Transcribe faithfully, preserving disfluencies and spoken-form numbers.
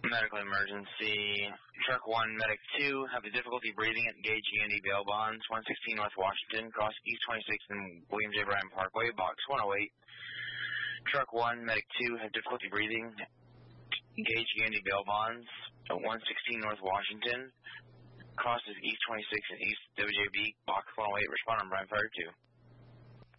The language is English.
Medical emergency. Truck one, Medic two, have difficulty breathing at Gage E and D bail bonds, one sixteen North Washington, cross East twenty-sixth and William J. Bryan Parkway, box one oh eight. Truck one, Medic two, have difficulty breathing at Gage E and D bail bonds, one sixteen North Washington, crosses East twenty-sixth and East W J B, box one oh eight, respond on Bryan Fire two.